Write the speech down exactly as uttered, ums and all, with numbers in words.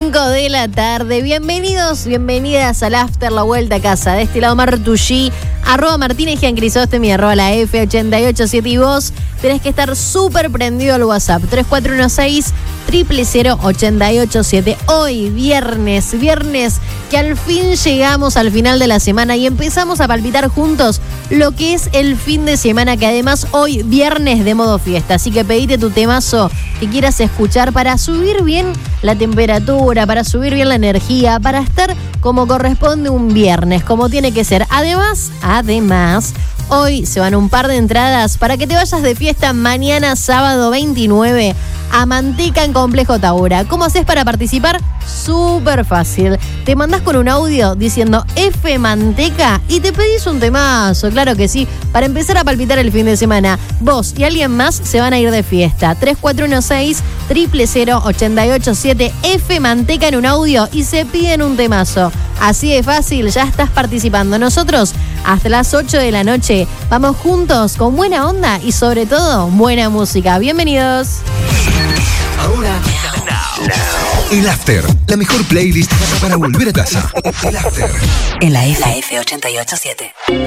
cinco de la tarde. Bienvenidos, bienvenidas al After, la vuelta a casa. De este lado Martullí, arroba Martínez Gian Crisóstomi, arroba la F ochenta y ocho siete. Y vos tenés que estar súper prendido al WhatsApp tres cuatro uno seis, cero cero cero, ocho ocho siete. Hoy, viernes, viernes que al fin llegamos al final de la semana y empezamos a palpitar juntos lo que es el fin de semana, que además hoy viernes de modo fiesta. Así que pedite tu temazo que quieras escuchar para subir bien la temperatura, para subir bien la energía, para estar como corresponde un viernes, como tiene que ser. Además, además, hoy se van un par de entradas para que te vayas de fiesta mañana sábado veintinueve a Manteca en Complejo Taura. ¿Cómo haces para participar? Súper fácil. Te mandás con un audio diciendo F Manteca y te pedís un temazo, claro que sí, para empezar a palpitar el fin de semana. Vos y alguien más se van a ir de fiesta. tres cuatro uno seis, cero cero cero, ocho ocho siete. F Manteca en un audio y se piden un temazo. Así de fácil, ya estás participando. Nosotros hasta las ocho de la noche vamos juntos con buena onda y sobre todo buena música. Bienvenidos. Ahora, el After, la mejor playlist para volver a casa. El After. En la F ochenta y ocho siete.